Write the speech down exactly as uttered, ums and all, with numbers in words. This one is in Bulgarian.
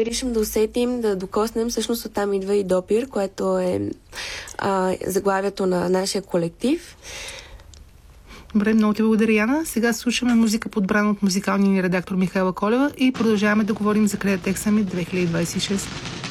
помиришем, да усетим, да докоснем. Всъщност оттам идва и допир, което е а, заглавието на нашия колектив. Добре, много ти благодаря, Яна. Сега слушаме музика, подбрана от музикалния ни редактор Михайла Колева и продължаваме да говорим за Createx Summit две хиляди двадесет и шеста.